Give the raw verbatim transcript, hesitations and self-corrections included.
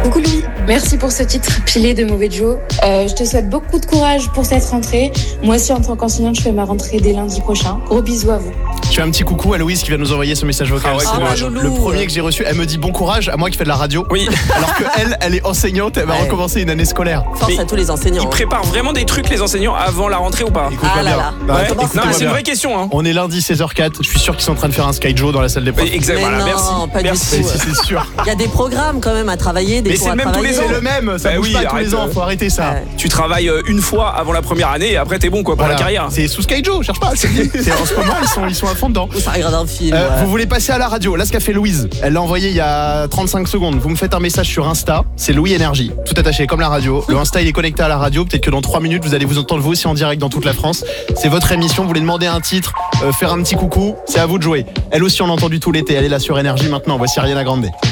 Coucou Louis, merci pour ce titre pilé de Mauvais Joe. Euh, je te souhaite beaucoup de courage pour cette rentrée. Moi aussi en tant qu'enseignante, je fais ma rentrée dès lundi prochain. Gros bisous à vous. Je fais un petit coucou à Louise qui vient nous envoyer ce message vocal. Ah ouais, c'est cool. le, le premier que j'ai reçu. Elle me dit bon courage à moi qui fais de la radio. Oui. Alors que elle, elle est enseignante, elle va Ouais. recommencer une année scolaire. Force Mais à tous les enseignants. Ils hein. préparent vraiment des trucs, les enseignants, avant la rentrée ou pas? Écoute-moi Ah là bien. là. Bah, Ouais. comment écoute-moi Non, mais c'est bien. une vraie question. Hein. On est lundi seize heures quatre. Je suis sûr qu'ils sont en train de faire un Sky Joe dans la salle des profs. Oui, exact, Mais voilà, non, merci. pas du merci. Mais tout. si, c'est sûr. Il y a des programmes quand même à travailler, des Mais cours c'est à le même tous les travailler. ans. C'est le même, ça Bah bouge oui, pas tous arrête, les ans, euh, faut arrêter ça. Ouais. Tu travailles euh, une fois avant la première année et après t'es bon quoi pour Voilà. la carrière. C'est sous Sky Joe, cherche pas. C'est, c'est- en ce moment, ils sont, ils sont à fond dedans. Ou ça regarde un film. Euh, ouais. Vous voulez passer à la radio? Là, ce qu'a fait Louise, elle l'a envoyé il y a trente-cinq secondes. Vous me faites un message sur Insta, c'est Louis Énergie, tout attaché comme la radio. Le Insta il est connecté à la radio. Peut-être que dans trois minutes vous allez vous entendre vous aussi en direct dans toute la France. C'est votre émission. Vous voulez demander un titre, euh, faire un petit coucou, c'est à vous de jouer. Elle aussi on l'a entendu tout l'été. Elle est là sur Énergie maintenant. Voici Ariana Grande.